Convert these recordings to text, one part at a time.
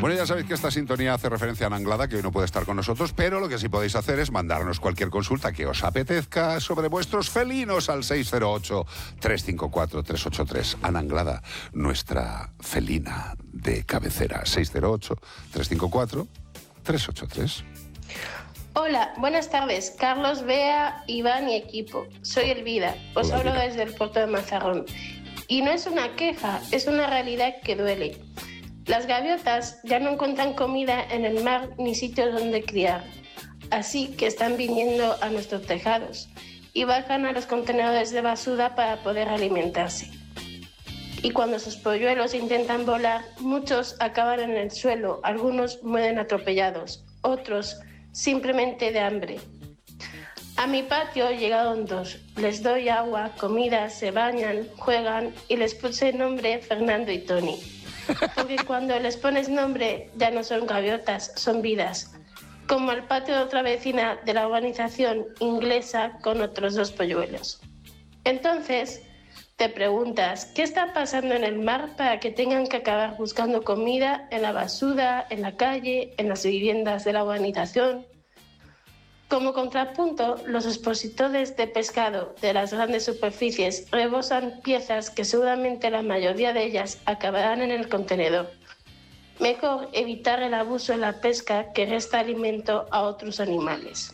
Bueno, ya sabéis que esta sintonía hace referencia a Ana Anglada, que hoy no puede estar con nosotros, pero lo que sí podéis hacer es mandarnos cualquier consulta que os apetezca sobre vuestros felinos al 608-354-383. Ana Anglada, nuestra felina de cabecera. 608-354-383. Hola, buenas tardes. Carlos, Bea, Iván y equipo. Soy Elvira. Os Hola, hablo Elvira. desde el puerto de Mazarrón. Y no es una queja, es una realidad que duele. Las gaviotas ya no encuentran comida en el mar ni sitios donde criar. Así que están viniendo a nuestros tejados y bajan a los contenedores de basura para poder alimentarse. Y cuando sus polluelos intentan volar, muchos acaban en el suelo, algunos mueren atropellados, otros simplemente de hambre. A mi patio llegaron 2. Les doy agua, comida, se bañan, juegan y les puse nombre Fernando y Tony. Porque cuando les pones nombre ya no son gaviotas, son vidas. Como el patio de otra vecina de la urbanización inglesa con otros 2 polluelos. Entonces, te preguntas, ¿qué está pasando en el mar para que tengan que acabar buscando comida en la basura, en la calle, en las viviendas de la urbanización? Como contrapunto, los expositores de pescado de las grandes superficies rebosan piezas que seguramente la mayoría de ellas acabarán en el contenedor. Mejor evitar el abuso en la pesca que resta alimento a otros animales.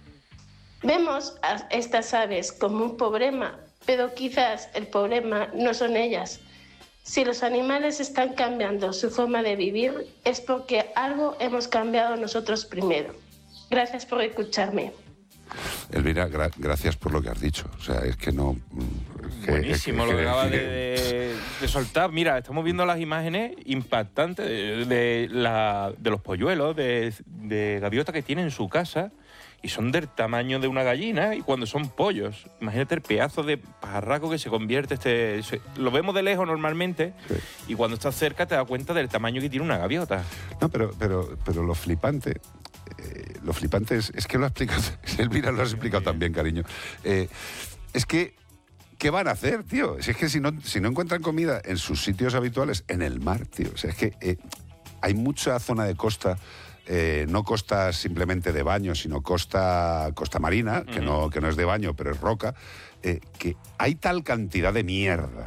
Vemos a estas aves como un problema, pero quizás el problema no son ellas. Si los animales están cambiando su forma de vivir, es porque algo hemos cambiado nosotros primero. Gracias por escucharme. Elvira, gracias por lo que has dicho. O sea, es que no... Buenísimo lo que acaba de soltar. Mira, estamos viendo las imágenes impactantes de los polluelos de gaviota que tiene en su casa y son del tamaño de una gallina y cuando son pollos. Imagínate el pedazo de pajarraco que se convierte. Lo vemos de lejos normalmente, sí, y cuando estás cerca te das cuenta del tamaño que tiene una gaviota. No, pero lo flipante... Lo flipante es que lo ha explicado, Elvira, lo has explicado también, cariño. Es que, ¿qué van a hacer, tío? Es que si no encuentran comida en sus sitios habituales, en el mar, tío. O sea, es que hay mucha zona de costa, no costa simplemente de baño, sino costa marina, que no es de baño, pero es roca, que hay tal cantidad de mierda,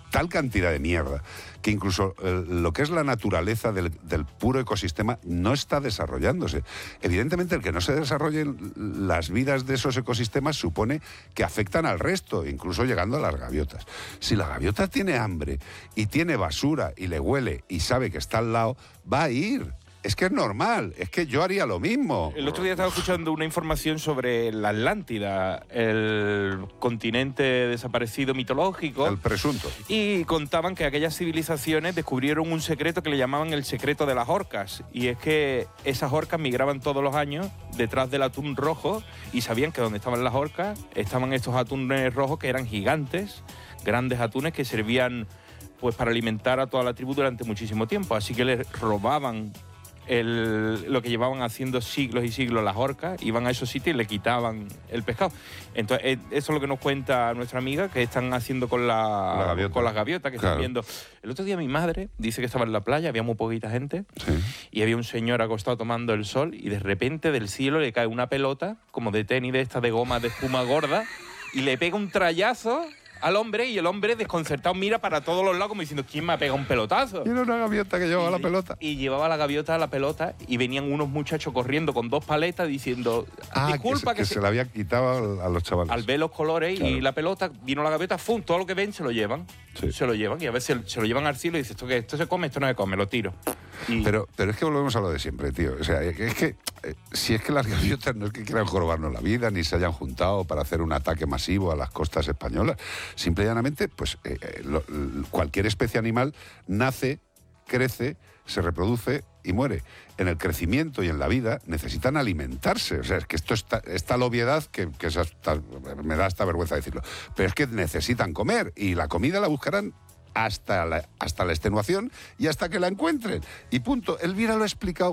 que incluso lo que es la naturaleza del puro ecosistema no está desarrollándose. Evidentemente, el que no se desarrollen las vidas de esos ecosistemas supone que afectan al resto, incluso llegando a las gaviotas. Si la gaviota tiene hambre y tiene basura y le huele y sabe que está al lado, va a ir. Es que es normal, es que yo haría lo mismo. El otro día estaba escuchando una información sobre la Atlántida, el continente desaparecido mitológico. El presunto. Y contaban que aquellas civilizaciones descubrieron un secreto que le llamaban el secreto de las orcas. Y es que esas orcas migraban todos los años detrás del atún rojo y sabían que donde estaban las orcas estaban estos atunes rojos que eran gigantes, grandes atunes que servían pues para alimentar a toda la tribu durante muchísimo tiempo. Así que les robaban lo que llevaban haciendo siglos y siglos las orcas, iban a esos sitios y le quitaban el pescado. Entonces, eso es lo que nos cuenta nuestra amiga, que están haciendo con las gaviotas, que claro, están viendo. El otro día mi madre dice que estaba en la playa, había muy poquita gente, sí, y había un señor acostado tomando el sol y de repente del cielo le cae una pelota, como de tenis de esta de goma de espuma gorda, y le pega un trayazo al hombre y el hombre desconcertado mira para todos los lados como diciendo ¿quién me ha pegado un pelotazo? Y era una gaviota que llevaba la pelota. Y llevaba la gaviota a la pelota y venían unos muchachos corriendo con 2 paletas diciendo disculpa que se la había quitado a los chavales. Al ver los colores, claro, y la pelota, vino la gaviota, ¡fum! Todo lo que ven se lo llevan. Sí. Se lo llevan y a veces se lo llevan al cielo y dicen esto se come, esto no se come, lo tiro. Pero es que volvemos a lo de siempre, tío. O sea, es que si es que las gaviotas no es que quieran jorobarnos la vida ni se hayan juntado para hacer un ataque masivo a las costas españolas. Simple y llanamente, pues cualquier especie animal nace, crece, se reproduce y muere. En el crecimiento y en la vida necesitan alimentarse. O sea, es que esto es tal obviedad que me da hasta vergüenza decirlo. Pero es que necesitan comer y la comida la buscarán hasta la extenuación y hasta que la encuentren. Y punto. Elvira lo ha explicado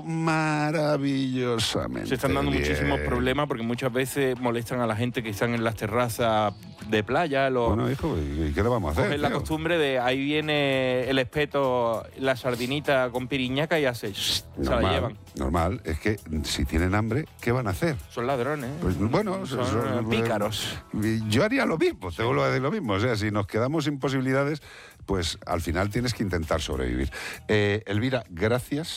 maravillosamente. Se están dando bien. Muchísimos problemas porque muchas veces molestan a la gente que están en las terrazas de playa. Bueno, hijo, ¿y qué le vamos a hacer? Es la costumbre de ahí viene el espeto, la sardinita con piriñaca y hace... se la llevan. Normal, es que si tienen hambre, ¿qué van a hacer? Son ladrones. Pues bueno, son pícaros. Yo haría lo mismo, te vuelvo a decir lo mismo. O sea, si nos quedamos sin posibilidades, pues al final tienes que intentar sobrevivir. Elvira, gracias